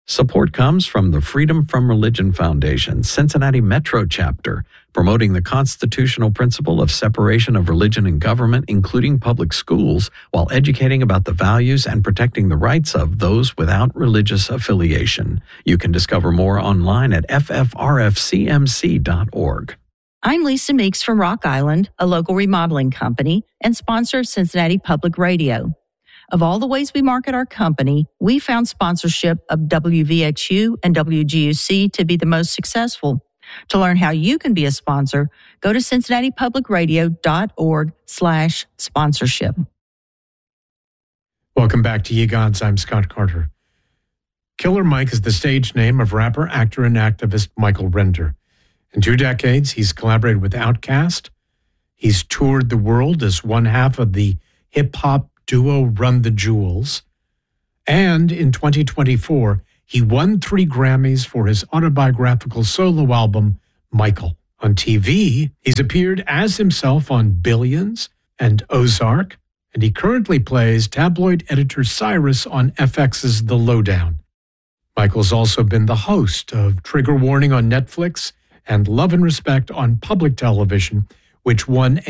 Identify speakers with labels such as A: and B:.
A: Support comes from the Freedom from Religion Foundation, Cincinnati Metro Chapter, promoting the constitutional principle of separation of religion and government, including public schools, while educating about the values and protecting the rights of those without religious affiliation. You can discover more online at ffrfcmc.org.
B: I'm Lisa Meeks from Rock Island, a local remodeling company and sponsor of Cincinnati Public Radio. Of all the ways we market our company, we found sponsorship of WVXU and WGUC to be the most successful. To learn how you can be a sponsor, go to cincinnatipublicradio.org/sponsorship.
C: Welcome back to Ye Gods. I'm Scott Carter. Killer Mike is the stage name of rapper, actor, and activist Michael Render. In 2 decades, he's collaborated with Outkast. He's toured the world as one half of the hip-hop duo Run the Jewels. And in 2024, he won 3 Grammys for his autobiographical solo album, Michael. On TV, he's appeared as himself on Billions and Ozark, and he currently plays tabloid editor Cyrus on FX's The Lowdown. Michael's also been the host of Trigger Warning on Netflix and Love and Respect on public television, which won